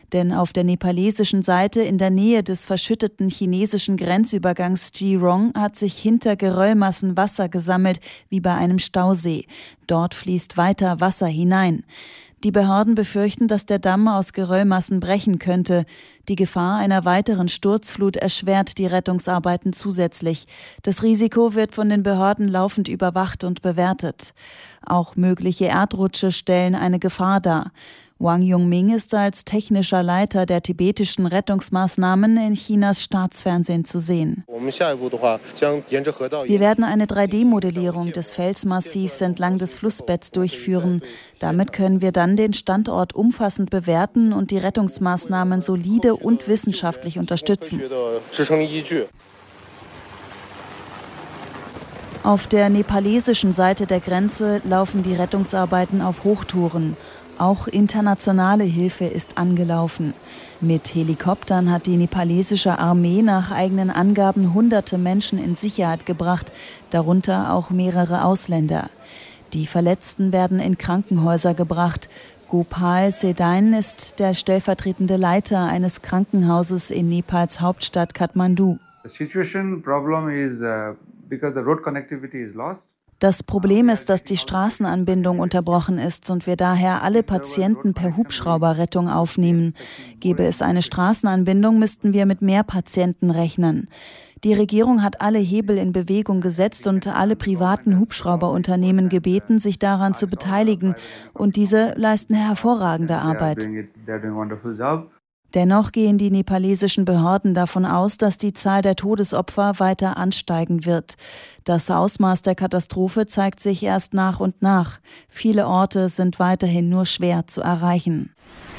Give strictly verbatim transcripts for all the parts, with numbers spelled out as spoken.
Denn auf der nepalesischen Seite in der Nähe des verschütteten chinesischen Grenzübergangs Jirong hat sich hinter Geröllmassen Wasser gesammelt, wie bei einem Stausee. Dort fließt weiter Wasser hinein. Die Behörden befürchten, dass der Damm aus Geröllmassen brechen könnte. Die Gefahr einer weiteren Sturzflut erschwert die Rettungsarbeiten zusätzlich. Das Risiko wird von den Behörden laufend überwacht und bewertet. Auch mögliche Erdrutsche stellen eine Gefahr dar. Wang Yongming ist als technischer Leiter der tibetischen Rettungsmaßnahmen in Chinas Staatsfernsehen zu sehen. Wir werden eine drei D Modellierung des Felsmassivs entlang des Flussbetts durchführen. Damit können wir dann den Standort umfassend bewerten und die Rettungsmaßnahmen solide und wissenschaftlich unterstützen. Auf der nepalesischen Seite der Grenze laufen die Rettungsarbeiten auf Hochtouren. Auch internationale Hilfe ist angelaufen. Mit Helikoptern hat die nepalesische Armee nach eigenen Angaben hunderte Menschen in Sicherheit gebracht, darunter auch mehrere Ausländer. Die Verletzten werden in Krankenhäuser gebracht. Gopal Sedain ist der stellvertretende Leiter eines Krankenhauses in Nepals Hauptstadt Kathmandu. The situation problem is uh, because the road connectivity is lost. Das Problem ist, dass die Straßenanbindung unterbrochen ist und wir daher alle Patienten per Hubschrauberrettung aufnehmen. Gäbe es eine Straßenanbindung, müssten wir mit mehr Patienten rechnen. Die Regierung hat alle Hebel in Bewegung gesetzt und alle privaten Hubschrauberunternehmen gebeten, sich daran zu beteiligen. Und diese leisten hervorragende Arbeit. Dennoch gehen die nepalesischen Behörden davon aus, dass die Zahl der Todesopfer weiter ansteigen wird. Das Ausmaß der Katastrophe zeigt sich erst nach und nach. Viele Orte sind weiterhin nur schwer zu erreichen.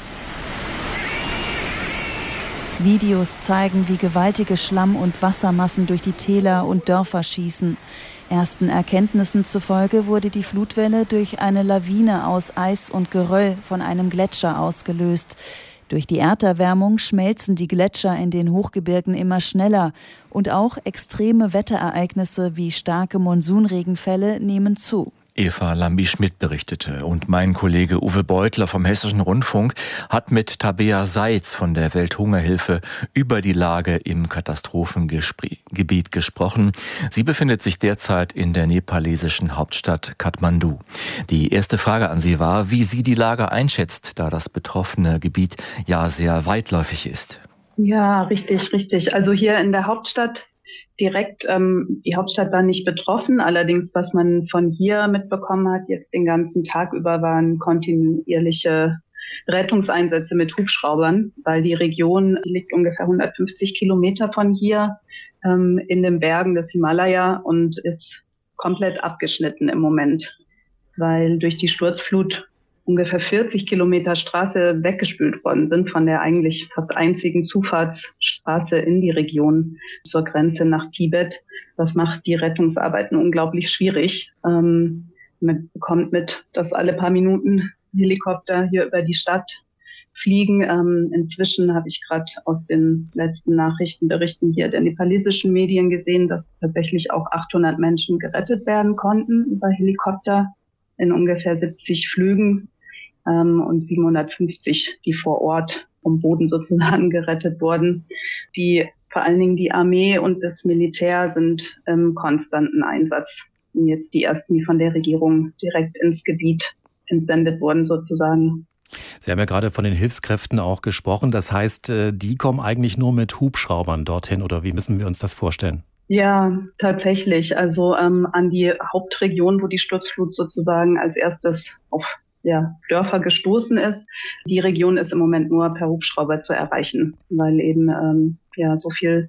Videos zeigen, wie gewaltige Schlamm- und Wassermassen durch die Täler und Dörfer schießen. Ersten Erkenntnissen zufolge wurde die Flutwelle durch eine Lawine aus Eis und Geröll von einem Gletscher ausgelöst. Durch die Erderwärmung schmelzen die Gletscher in den Hochgebirgen immer schneller und auch extreme Wetterereignisse wie starke Monsunregenfälle nehmen zu. Eva Lambi-Schmidt berichtete und mein Kollege Uwe Beutler vom Hessischen Rundfunk hat mit Tabea Seitz von der Welthungerhilfe über die Lage im Katastrophengebiet gesprochen. Sie befindet sich derzeit in der nepalesischen Hauptstadt Kathmandu. Die erste Frage an Sie war, wie sie die Lage einschätzt, da das betroffene Gebiet ja sehr weitläufig ist. Ja, richtig, richtig. Also hier in der Hauptstadt direkt, ähm, die Hauptstadt war nicht betroffen, allerdings was man von hier mitbekommen hat, jetzt den ganzen Tag über waren kontinuierliche Rettungseinsätze mit Hubschraubern, weil die Region liegt ungefähr hundertfünfzig Kilometer von hier ähm, in den Bergen des Himalaya und ist komplett abgeschnitten im Moment, weil durch die Sturzflut ungefähr vierzig Kilometer Straße weggespült worden sind von der eigentlich fast einzigen Zufahrtsstraße in die Region zur Grenze nach Tibet. Das macht die Rettungsarbeiten unglaublich schwierig. Ähm, man bekommt mit, dass alle paar Minuten Helikopter hier über die Stadt fliegen. Ähm, inzwischen habe ich gerade aus den letzten Nachrichtenberichten hier der nepalesischen Medien gesehen, dass tatsächlich auch achthundert Menschen gerettet werden konnten über Helikopter in ungefähr siebzig Flügen ähm, und siebenhundertfünfzig, die vor Ort vom Boden sozusagen gerettet wurden. Die, vor allen Dingen die Armee und das Militär sind im konstanten Einsatz. Und jetzt die ersten, die von der Regierung direkt ins Gebiet entsendet wurden sozusagen. Sie haben ja gerade von den Hilfskräften auch gesprochen. Das heißt, die kommen eigentlich nur mit Hubschraubern dorthin oder wie müssen wir uns das vorstellen? Ja, tatsächlich. Also ähm, an die Hauptregion, wo die Sturzflut sozusagen als erstes auf ja, Dörfer gestoßen ist. Die Region ist im Moment nur per Hubschrauber zu erreichen, weil eben ähm, ja so viel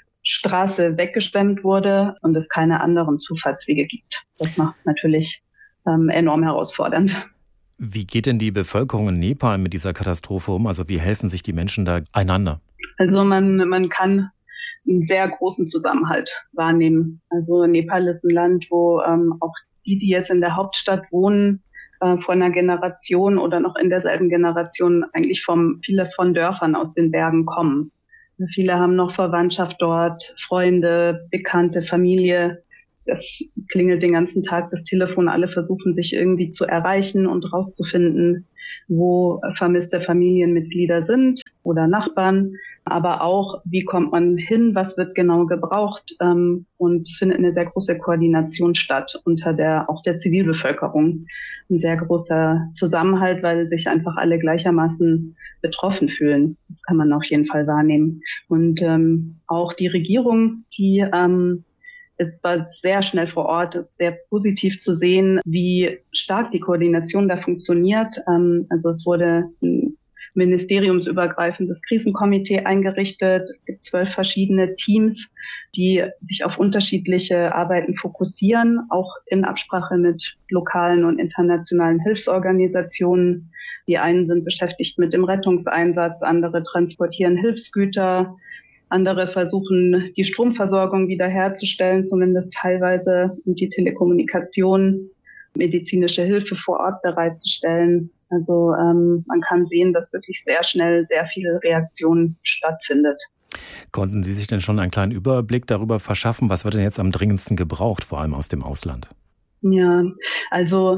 Straße weggeschwemmt wurde und es keine anderen Zufahrtswege gibt. Das macht es natürlich ähm, enorm herausfordernd. Wie geht denn die Bevölkerung in Nepal mit dieser Katastrophe um? Also wie helfen sich die Menschen da einander? Also man, man kann einen sehr großen Zusammenhalt wahrnehmen. Also Nepal ist ein Land, wo ähm, auch die, die jetzt in der Hauptstadt wohnen, äh, vor einer Generation oder noch in derselben Generation eigentlich vom, viele von Dörfern aus den Bergen kommen. Viele haben noch Verwandtschaft dort, Freunde, Bekannte, Familie. Das klingelt den ganzen Tag das Telefon. Alle versuchen sich irgendwie zu erreichen und rauszufinden, wo vermisste Familienmitglieder sind. oder Nachbarn, aber auch, wie kommt man hin, was wird genau gebraucht. Ähm, und es findet eine sehr große Koordination statt unter der auch der Zivilbevölkerung. Ein sehr großer Zusammenhalt, weil sich einfach alle gleichermaßen betroffen fühlen. Das kann man auf jeden Fall wahrnehmen. Und ähm, auch die Regierung, die ähm, es war sehr schnell vor Ort, es ist sehr positiv zu sehen, wie stark die Koordination da funktioniert. Ähm, also es wurde ein ministeriumsübergreifendes Krisenkomitee eingerichtet. Es gibt zwölf verschiedene Teams, die sich auf unterschiedliche Arbeiten fokussieren, auch in Absprache mit lokalen und internationalen Hilfsorganisationen. Die einen sind beschäftigt mit dem Rettungseinsatz, andere transportieren Hilfsgüter, andere versuchen, die Stromversorgung wiederherzustellen, zumindest teilweise, und die Telekommunikation, medizinische Hilfe vor Ort bereitzustellen. Also ähm, man kann sehen, dass wirklich sehr schnell sehr viel Reaktion stattfindet. Konnten Sie sich denn schon einen kleinen Überblick darüber verschaffen, was wird denn jetzt am dringendsten gebraucht, vor allem aus dem Ausland? Ja, also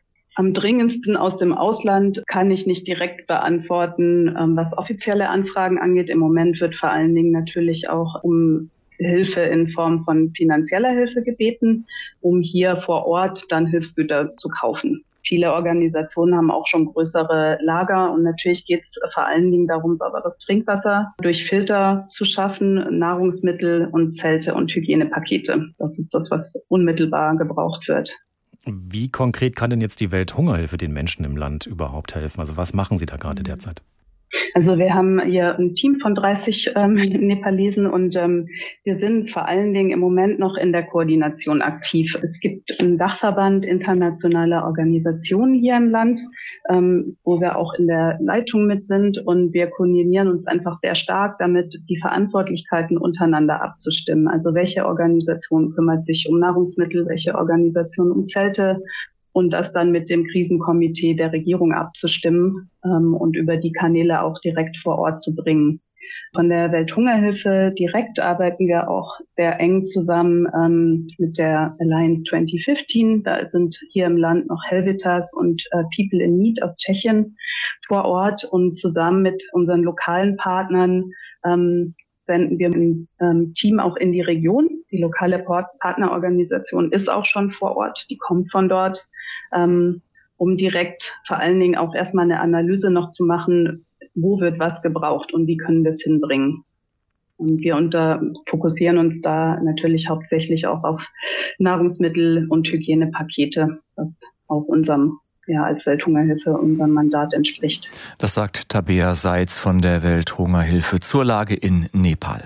am dringendsten aus dem Ausland kann ich nicht direkt beantworten, ähm, was offizielle Anfragen angeht. Im Moment wird vor allen Dingen natürlich auch um Hilfe in Form von finanzieller Hilfe gebeten, um hier vor Ort dann Hilfsgüter zu kaufen. Viele Organisationen haben auch schon größere Lager und natürlich geht es vor allen Dingen darum, sauberes Trinkwasser durch Filter zu schaffen, Nahrungsmittel und Zelte und Hygienepakete. Das ist das, was unmittelbar gebraucht wird. Wie konkret kann denn jetzt die Welthungerhilfe den Menschen im Land überhaupt helfen? Also was machen Sie da gerade derzeit? Also wir haben hier ein Team von dreißig ähm, Nepalesen und ähm, wir sind vor allen Dingen im Moment noch in der Koordination aktiv. Es gibt einen Dachverband internationaler Organisationen hier im Land, ähm, wo wir auch in der Leitung mit sind, und wir koordinieren uns einfach sehr stark damit, die Verantwortlichkeiten untereinander abzustimmen. Also welche Organisation kümmert sich um Nahrungsmittel, welche Organisation um Zelte, und das dann mit dem Krisenkomitee der Regierung abzustimmen ähm, und über die Kanäle auch direkt vor Ort zu bringen. Von der Welthungerhilfe direkt arbeiten wir auch sehr eng zusammen ähm, mit der Alliance zwanzig fünfzehn. Da sind hier im Land noch Helvetas und äh, People in Need aus Tschechien vor Ort, und zusammen mit unseren lokalen Partnern ähm, senden wir ein ähm, Team auch in die Region. Die lokale Port- Partnerorganisation ist auch schon vor Ort, die kommt von dort, ähm, um direkt vor allen Dingen auch erstmal eine Analyse noch zu machen, wo wird was gebraucht und wie können wir es hinbringen. Und wir unter, fokussieren uns da natürlich hauptsächlich auch auf Nahrungsmittel und Hygienepakete, was auch unserem ja, als Welthungerhilfe unserem Mandat entspricht. Das sagt Tabea Seitz von der Welthungerhilfe zur Lage in Nepal.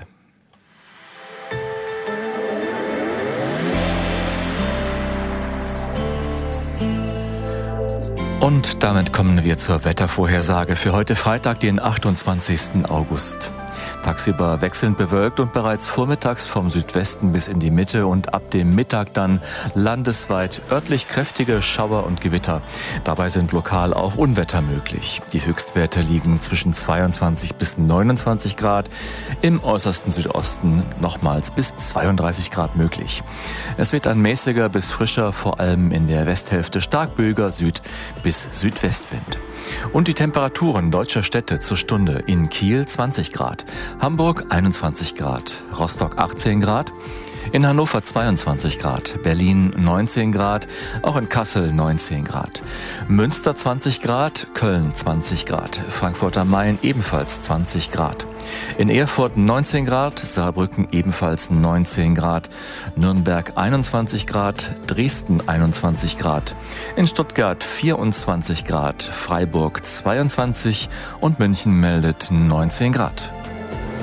Und damit kommen wir zur Wettervorhersage für heute Freitag, den achtundzwanzigsten August. Tagsüber wechselnd bewölkt und bereits vormittags vom Südwesten bis in die Mitte und ab dem Mittag dann landesweit örtlich kräftige Schauer und Gewitter. Dabei sind lokal auch Unwetter möglich. Die Höchstwerte liegen zwischen zweiundzwanzig bis neunundzwanzig Grad, im äußersten Südosten nochmals bis zweiunddreißig Grad möglich. Es wird ein mäßiger bis frischer, vor allem in der Westhälfte stark böiger Süd- bis Südwestwind. Und die Temperaturen deutscher Städte zur Stunde: in Kiel zwanzig Grad, Hamburg einundzwanzig Grad, Rostock achtzehn Grad, in Hannover zweiundzwanzig Grad, Berlin neunzehn Grad, auch in Kassel neunzehn Grad, Münster zwanzig Grad, Köln zwanzig Grad, Frankfurt am Main ebenfalls zwanzig Grad, in Erfurt neunzehn Grad, Saarbrücken ebenfalls neunzehn Grad, Nürnberg einundzwanzig Grad, Dresden einundzwanzig Grad, in Stuttgart vierundzwanzig Grad, Freiburg zweiundzwanzig und München meldet neunzehn Grad.